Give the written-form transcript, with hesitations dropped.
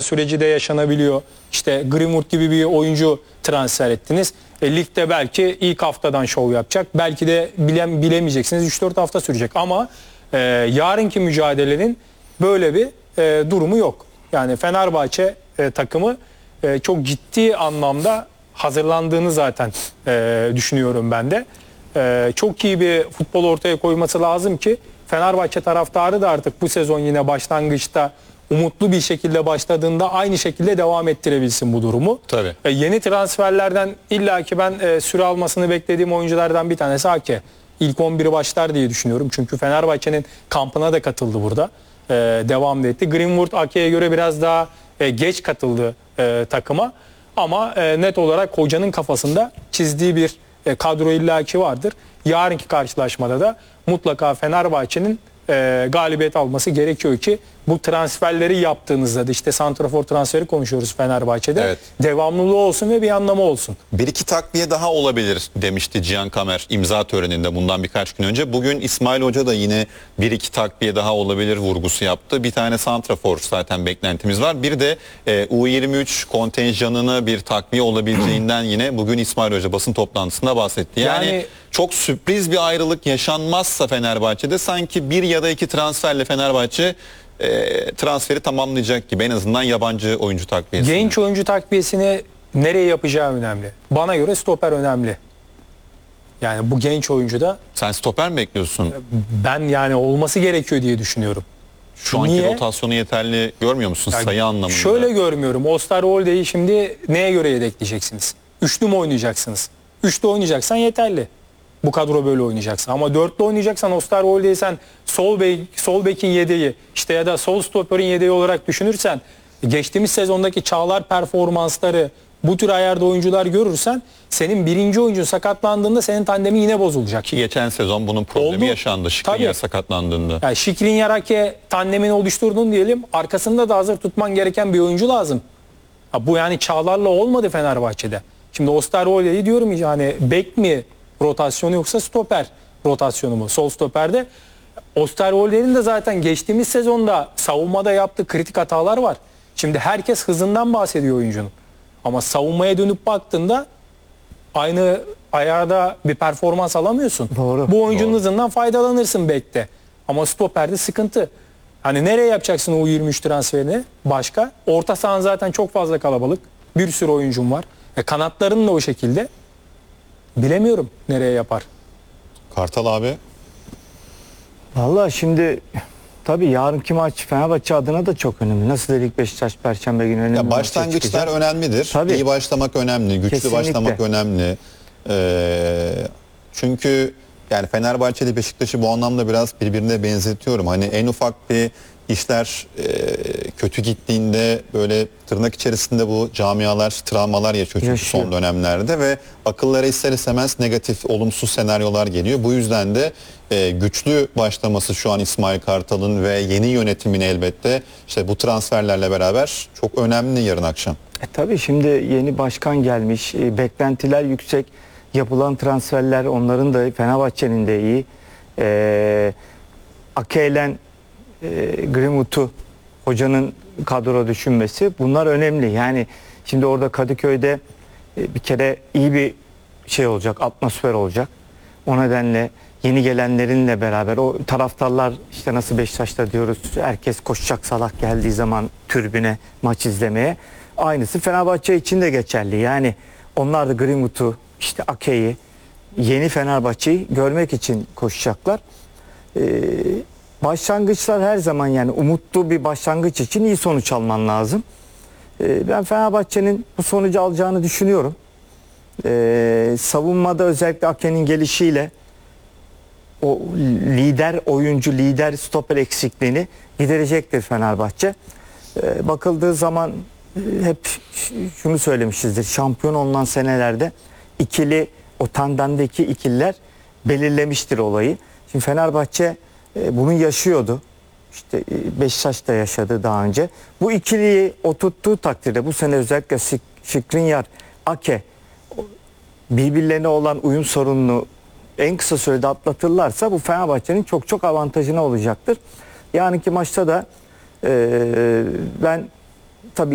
süreci de yaşanabiliyor. İşte Greenwood gibi bir oyuncu transfer ettiniz. Ligde belki ilk haftadan şov yapacak. Belki de bilemeyeceksiniz. 3-4 hafta sürecek. Ama yarınki mücadelenin böyle bir durumu yok. Yani Fenerbahçe takımı çok ciddi anlamda hazırlandığını zaten düşünüyorum ben de. Çok iyi bir futbol ortaya koyması lazım ki Fenerbahçe taraftarı da artık bu sezon yine başlangıçta umutlu bir şekilde başladığında aynı şekilde devam ettirebilsin bu durumu. Tabii. Yeni transferlerden illaki ben süre almasını beklediğim oyunculardan bir tanesi Ake. İlk 11'i başlar diye düşünüyorum. Çünkü Fenerbahçe'nin kampına da katıldı burada. Devam da etti. Greenwood Ake'ye göre biraz daha geç katıldı takıma. Ama net olarak hocanın kafasında çizdiği bir kadro illaki vardır. Yarınki karşılaşmada da mutlaka Fenerbahçe'nin galibiyet alması gerekiyor ki bu transferleri yaptığınızda da işte santrafor transferi konuşuyoruz Fenerbahçe'de. Evet. Devamlılığı olsun ve bir anlamı olsun. Bir iki takviye daha olabilir demişti Cihan Kamer imza töreninde bundan birkaç gün önce. Bugün İsmail Hoca da yine bir iki takviye daha olabilir vurgusu yaptı. Bir tane santrafor zaten beklentimiz var. Bir de U23 kontenjanına bir takviye olabileceğinden yine bugün İsmail Hoca basın toplantısında bahsetti. Yani çok sürpriz bir ayrılık yaşanmazsa Fenerbahçe'de sanki bir ya da iki transferle Fenerbahçe transferi tamamlayacak gibi, en azından yabancı oyuncu takviyesini. Genç oyuncu takviyesini nereye yapacağı önemli. Bana göre stoper önemli. Yani bu genç oyuncu da Sen stoper mi bekliyorsun? ben yani olması gerekiyor diye düşünüyorum. Şu anki Niye? rotasyonu yeterli görmüyor musun Yani sayı anlamında? şöyle görmüyorum. Osterwolde'yi şimdi neye göre yedekleyeceksiniz? Üçlü mü oynayacaksınız? Üçlü oynayacaksan yeterli. Bu kadro böyle oynayacaksın. Ama dörtlü oynayacaksan Osterwolde'yi sen sol bekin yedeği işte ya da sol stoperin yedeği olarak düşünürsen geçtiğimiz sezondaki Çağlar performansları bu tür ayarda oyuncular görürsen senin birinci oyuncun sakatlandığında senin tandemin yine bozulacak. Ki geçen sezon bunun problemi Oldu. yaşandı Skriniar sakatlandığında. Yani Skriniar Ake tandemini oluşturdun diyelim, arkasında da hazır tutman gereken bir oyuncu lazım. Bu yani Çağlar'la olmadı Fenerbahçe'de. Şimdi Osterwolde'yi diyorum yani bek mi rotasyonu yoksa stoper rotasyonu mu? Sol stoperde Osterwolde'nin de zaten geçtiğimiz sezonda savunmada yaptığı kritik hatalar var. Şimdi herkes hızından bahsediyor oyuncunun. Ama savunmaya dönüp baktığında aynı ayarda bir performans alamıyorsun. Doğru. Bu oyuncunun hızından faydalanırsın bekte. Ama stoperde sıkıntı. Hani nereye yapacaksın o 23 transferini? Başka? Orta sahan zaten çok fazla kalabalık. Bir sürü oyuncum var. Kanatların da o şekilde. Bilemiyorum nereye yapar. Kartal abi. Vallahi şimdi tabii yarınki maç Fenerbahçe adına da çok önemli. Nasıl dedik Beşiktaş Perşembe günü önemli. Ya başlangıçlar önemlidir. Tabii. İyi başlamak önemli, güçlü Kesinlikle. başlamak önemli. Çünkü yani Fenerbahçe ile Beşiktaş'ı bu anlamda biraz birbirine benzetiyorum. Hani en ufak bir işler kötü gittiğinde böyle tırnak içerisinde bu camialar travmalar yaşıyor çünkü son dönemlerde ve akıllara ister istemez negatif, olumsuz senaryolar geliyor. Bu yüzden de güçlü başlaması şu an İsmail Kartal'ın ve yeni yönetimin elbette işte bu transferlerle beraber çok önemli yarın akşam. Tabii şimdi yeni başkan gelmiş, beklentiler yüksek, yapılan transferler onların da Fenerbahçe'nin de iyi. Ake'yle Greenwood'u hocanın kadro düşünmesi bunlar önemli. Yani şimdi orada Kadıköy'de bir kere iyi bir şey olacak, atmosfer olacak. O nedenle yeni gelenlerinle beraber o taraftarlar işte nasıl Beşiktaş'ta diyoruz herkes koşacak Salah geldiği zaman tribüne maç izlemeye. Aynısı Fenerbahçe için de geçerli. Yani onlar da Greenwood'u işte Ake'yi yeni Fenerbahçe'yi görmek için koşacaklar. Başlangıçlar her zaman yani umutlu bir başlangıç için iyi sonuç alman lazım. Ben Fenerbahçe'nin bu sonucu alacağını düşünüyorum. Savunmada özellikle Ake'nin gelişiyle o lider oyuncu, lider stoper eksikliğini giderecektir Fenerbahçe. Bakıldığı zaman hep şunu söylemişizdir. Şampiyon olunan senelerde ikili, o tandemdeki ikililer belirlemiştir olayı. Şimdi Fenerbahçe bunu yaşıyordu. İşte Beşiktaş da yaşadı daha önce. Bu ikiliyi oturttuğu takdirde bu sene özellikle Skriniar, Ake birbirlerine olan uyum sorununu en kısa sürede atlatırlarsa bu Fenerbahçe'nin çok çok avantajına olacaktır. Yarınki maçta da ben